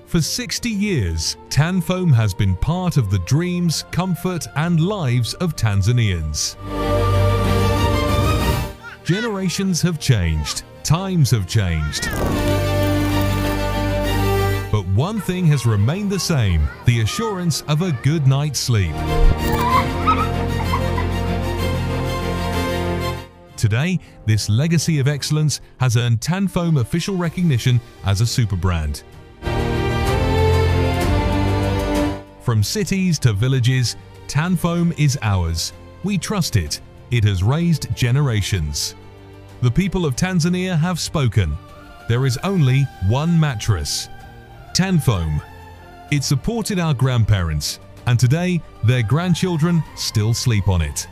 For 60 years, Tanfoam has been part of the dreams, comfort and lives of Tanzanians. Generations have changed, times have changed. But one thing has remained the same, the assurance of a good night's sleep. Today, this legacy of excellence has earned Tanfoam official recognition as a super brand. From cities to villages, Tanfoam is ours. We trust it. It has raised generations. The people of Tanzania have spoken. There is only one mattress, Tanfoam. It supported our grandparents, and today their grandchildren still sleep on it.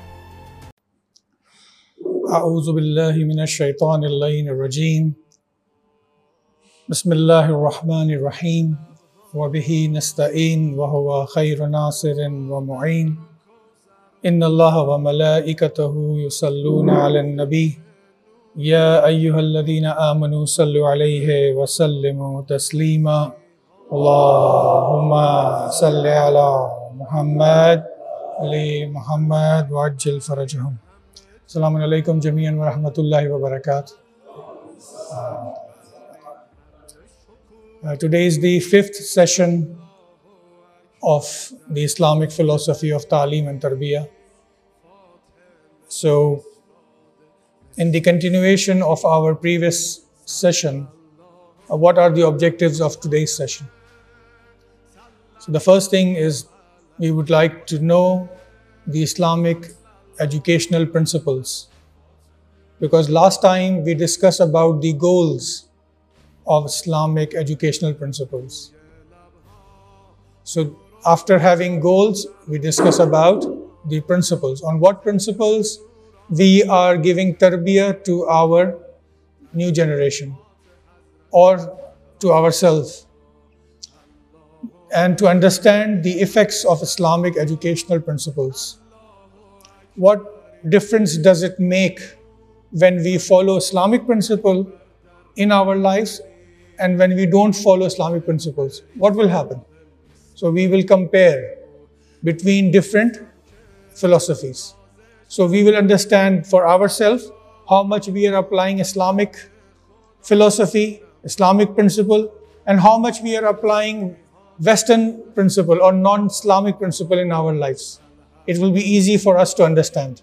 أعوذ بالله من الشيطان اللعين الرجيم بسم الله الرحمن الرحيم وبه نستعين وهو خير ناصر ومعين إن الله وملائكته يصلون على النبي يا أيها الذين آمنوا صلوا عليه وسلموا تسليما اللهم صل على محمد محمد وعجل فرجهم. Assalamu alaikum jami'an wa rahmatullahi wa barakatuh. Today is the fifth session of the Islamic philosophy of Ta'aleem and Tarbiyah. So, in the continuation of our previous session, what are the objectives of today's session? So, the first thing is we would like to know the Islamic educational principles, because last time we discussed about the goals of Islamic educational principles. So after having goals, we discuss about the principles. On what principles we are giving tarbiyah to our new generation or to ourselves, and to understand the effects of Islamic educational principles. What difference does it make when we follow Islamic principle in our lives and when we don't follow Islamic principles? What will happen? So we will compare between different philosophies. So we will understand for ourselves how much we are applying Islamic philosophy, Islamic principle, and how much we are applying Western principle or non-Islamic principle in our lives. It will be easy for us to understand.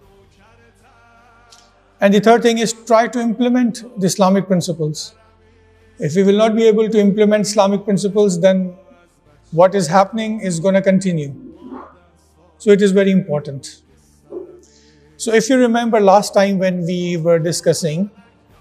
And the third thing is try to implement the Islamic principles. If we will not be able to implement Islamic principles, then what is happening is going to continue. So it is very important. So if you remember last time when we were discussing,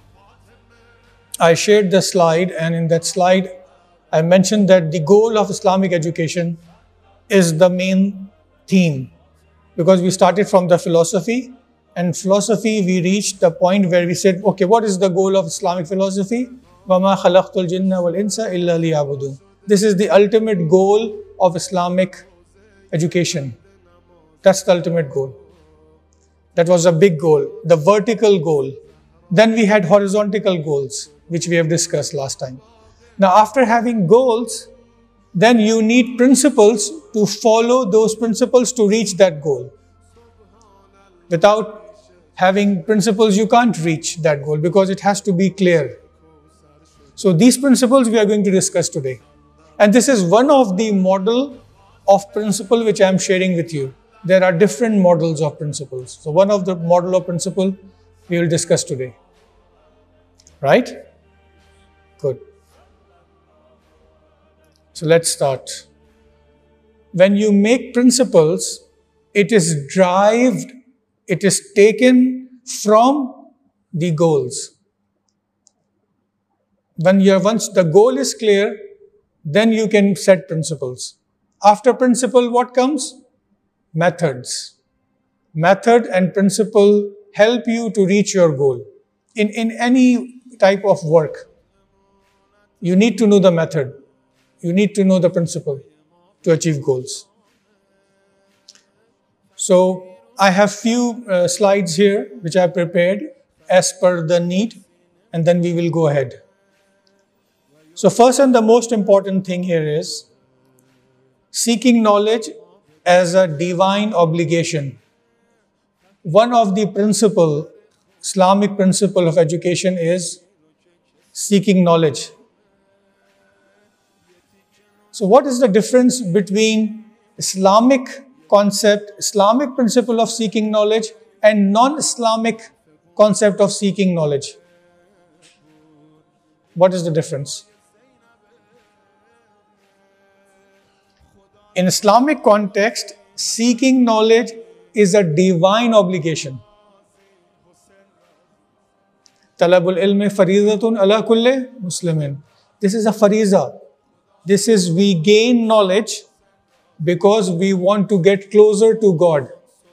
I shared the slide, and in that slide I mentioned that the goal of Islamic education is the main theme. Because we started from the philosophy, and philosophy we reached the point where we said, okay, what is the goal of Islamic philosophy? وَمَا خَلَقْتُ الْجِنَّ وَالْإِنسَ إِلَّا لِيَعْبُدُونَ. This is the ultimate goal of Islamic education. That's the ultimate goal. That was a big goal, the vertical goal. Then we had horizontal goals, which we have discussed last time. Now after having goals, then you need principles to follow those principles to reach that goal. Without having principles, you can't reach that goal because it has to be clear. So these principles we are going to discuss today. And this is one of the model of principle which I am sharing with you. There are different models of principles. So one of the model of principle we will discuss today. Right? Good. So let's start. When you make principles, it is derived, it is taken from the goals. Once the goal is clear, then you can set principles. After principle, what comes? Methods. Method and principle help you to reach your goal. In any type of work, you need to know the method. You need to know the principle to achieve goals. So I have few slides here which I have prepared as per the need, and then we will go ahead. So first and the most important thing here is seeking knowledge as a divine obligation. One of the Islamic principle of education is seeking knowledge. So what is the difference between Islamic concept, Islamic principle of seeking knowledge and non-Islamic concept of seeking knowledge? What is the difference? In Islamic context, seeking knowledge is a divine obligation. Talabul ilmi faridatun ala kulli muslimin. This is a fariza. This is we gain knowledge because we want to get closer to God.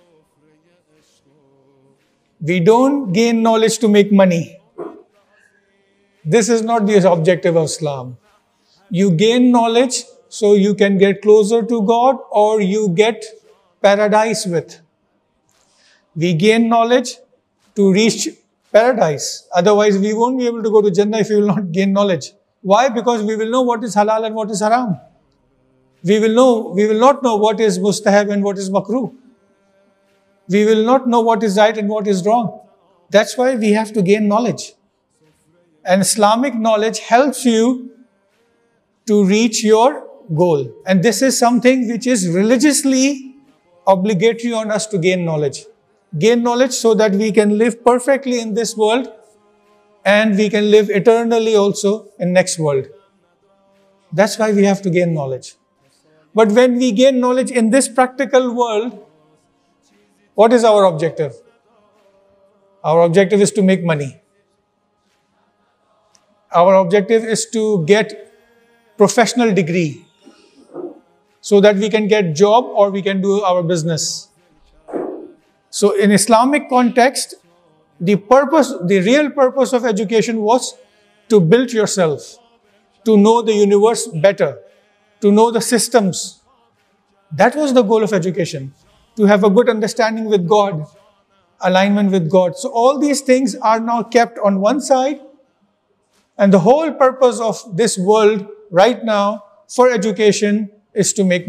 We don't gain knowledge to make money. This is not the objective of Islam. You gain knowledge so you can get closer to God or you get paradise with. We gain knowledge to reach paradise. Otherwise, we won't be able to go to Jannah if we will not gain knowledge. Why? Because we will know what is halal and what is haram. We will not know what is mustahab and what is makruh. We will not know what is right and what is wrong. That's why we have to gain knowledge. And Islamic knowledge helps you to reach your goal. And this is something which is religiously obligatory on us to gain knowledge. Gain knowledge so that we can live perfectly in this world and we can live eternally also in next world. That's why we have to gain knowledge. But when we gain knowledge in this practical world, what is our objective? Our objective is to make money. Our objective is to get professional degree so that we can get job or we can do our business. So in Islamic context, the real purpose of education was to build yourself, to know the universe better, to know the systems. That was the goal of education, to have a good understanding with God, alignment with God. So all these things are now kept on one side, and the whole purpose of this world right now for education is to make